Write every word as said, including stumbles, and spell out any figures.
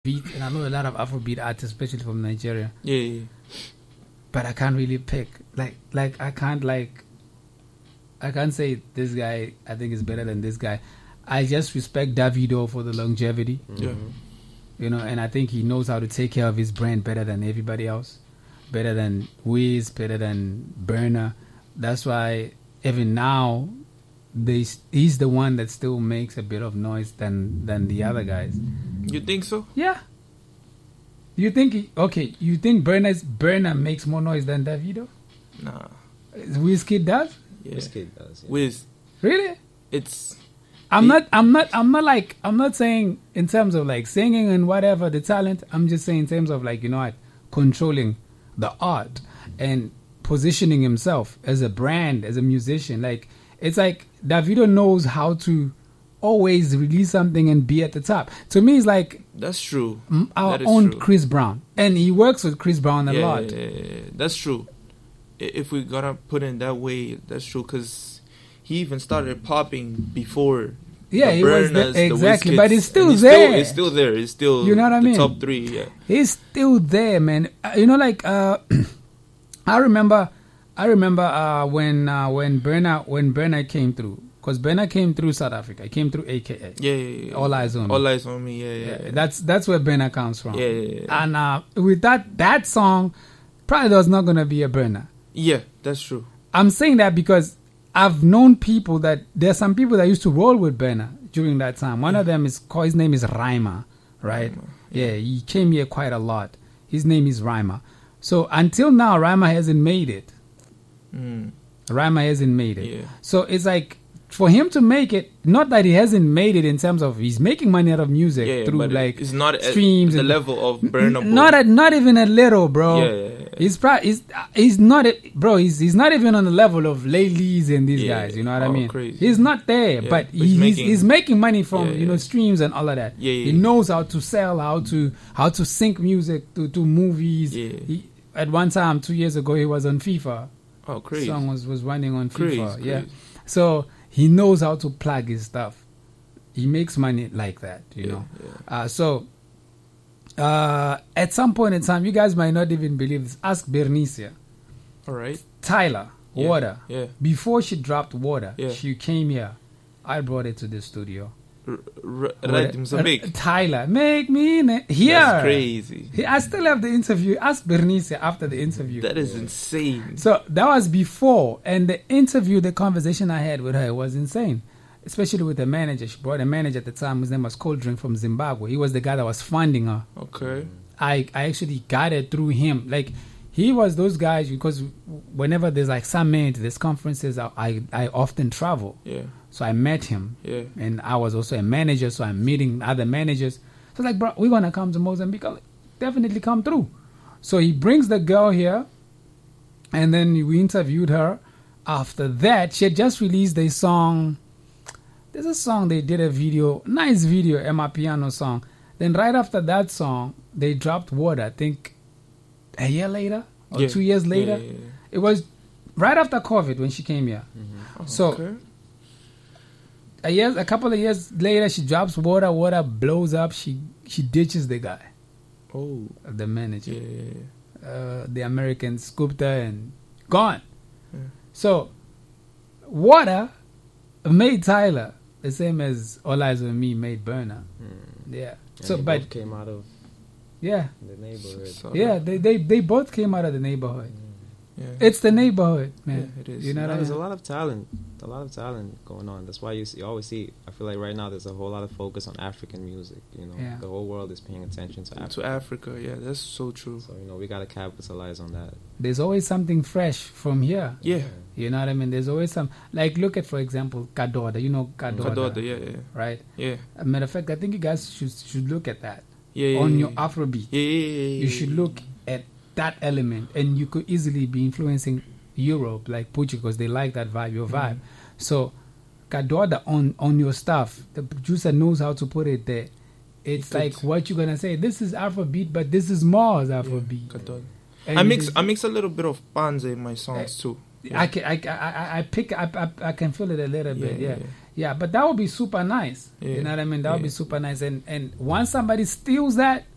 beat, and I know a lot of Afrobeat artists, especially from Nigeria. Yeah, yeah. But I can't really pick. Like, like I can't like. I can't say this guy I think is better than this guy. I just respect Davido for the longevity. Mm-hmm. Yeah. You know, and I think he knows how to take care of his brand better than everybody else. Better than Wiz, better than Burna. That's why even now, they, he's the one that still makes a bit of noise than, than the other guys. You think so? Yeah. You think, he, okay, you think Burna's, Burna makes more noise than Davido? Nah. Wizkid does? Yeah. Wizkid does. Yeah. Wiz. Really? It's... I'm he, not, I'm not, I'm not like, I'm not saying in terms of like singing and whatever, the talent. I'm just saying in terms of like, you know what, controlling the art and positioning himself as a brand, as a musician. Like, it's like Davido knows how to always release something and be at the top. To me, it's like that's true. Our that own true. Chris Brown, and he works with Chris Brown a yeah, lot. Yeah, yeah, yeah. That's true. If we gotta put it that way, that's true. Because he even started popping before. Yeah, he was Burners, the, exactly, the but he's still he's there. Still, it's still there. It's still you know what I mean? Top three. Yeah, he's still there, man. Uh, you know, like uh, I remember, I remember uh, when uh, when Burna when Burna came through, because Burna came through South Africa. He came through A K A. Yeah, yeah, yeah. All Eyes on Me. All Eyes on Me. Yeah, yeah. yeah, yeah. That's that's where Burna comes from. Yeah, yeah, yeah. And uh, with that that song, probably was not gonna be a Burna. Yeah, that's true. I'm saying that because I've known people that there are some people that used to roll with Burna during that time. One yeah. of them is called, his name is Rhymer, right? Rhymer, yeah. yeah, he came here quite a lot. His name is Rhymer. So until now, Rhymer hasn't made it. Mm. Rhymer hasn't made it. Yeah. So it's like for him to make it, not that he hasn't made it in terms of he's making money out of music yeah, through but like it's not streams at the and level of Burna. Not a, not even a little, bro. Yeah, yeah, yeah. He's pro- he's he's not a, bro. He's he's not even on the level of Ladies and these yeah, guys. You know what oh, I mean? Crazy. He's not there, yeah, but, but he, he's, he's making, he's making money from yeah, you know yeah. streams and all of that. Yeah, yeah, he knows how to sell, how to how to sync music to to movies. Yeah. He, at one time, two years ago, he was on FIFA. Oh, crazy! Song was was running on crazy, FIFA. crazy. Yeah, so he knows how to plug his stuff. He makes money like that, you yeah, know. Yeah. Uh, so uh, at some point in time, you guys might not even believe this. Ask Bernicia. All right. Tyler, yeah, Water. Yeah. Before she dropped Water, yeah. she came here. I brought it to the studio. R- r- right, Mozambique. Tyler, make me na- here. That's crazy. He, I still have the interview. Ask Bernice after the interview. That is insane. So that was before, and the interview, the conversation I had with her was insane. Especially with the manager. She brought a manager at the time. His name was Coldrink from Zimbabwe. He was the guy that was funding her. Okay. I, I actually got it through him. Like, he was those guys because whenever there's like summit, there's conferences, I, I, I often travel. Yeah. So I met him. Yeah. And I was also a manager, so I'm meeting other managers. So like, bro, we're going to come to Mozambique. I'll definitely come through. So he brings the girl here, and then we interviewed her. After that, she had just released a song. There's a song they did a video, nice video, Emma Piano song. Then right after that song, they dropped Water. I think a year later or yeah. two years later. Yeah, yeah, yeah. It was right after COVID when she came here. Mm-hmm. Oh, so okay. a year, a couple of years later, she drops Water. Water blows up. She she ditches the guy. Oh, the manager, yeah, yeah, yeah. Uh, the American scooped her and gone. Yeah. So Water made Tyler the same as All Eyes on Me made Burna. Hmm. Yeah. And so, they but both came out of yeah, the neighborhood. So, yeah, they, they they both came out of the neighborhood. Mm. Yeah. It's the neighborhood, man. Yeah, it is. You know No, what I there's mean? a lot of talent, a lot of talent going on. That's why you, see, you always see. I feel like right now there's a whole lot of focus on African music. You know, Yeah. the whole world is paying attention to Africa. To Africa, yeah, that's so true. So you know, we gotta capitalize on that. There's always something fresh from here. Yeah. You know what I mean? There's always some, like, look at, for example, Kadoda. You know Kadoda, Kadoda, yeah, yeah, right? yeah. As a matter of fact, I think you guys should should look at that Yeah, yeah, on yeah, your yeah. Afrobeat. Yeah, yeah, yeah, yeah, You should look at that element, and you could easily be influencing Europe, like Portugal, because they like that vibe, your vibe. Mhm. So, Kadoda on on your stuff, the producer knows how to put it there. It's Good. like what you're gonna say. This is Afrobeat, but this is Mars Afrobeat. Yeah, Kadoda. And I it mix is- I mix a little bit of Panza in my songs too. I can I, I, I pick I, I I can feel it a little Yeah, bit, yeah. yeah. yeah, But that would be super nice. Yeah, You know what I mean? That would be yeah. super nice. And and once somebody steals that,